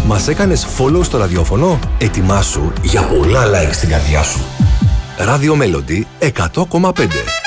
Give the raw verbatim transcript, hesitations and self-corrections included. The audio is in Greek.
Μας έκανες follow στο ραδιόφωνο? Ετοιμάσου για πολλά likes στην καρδιά σου. Radio Melody εκατό κόμμα πέντε.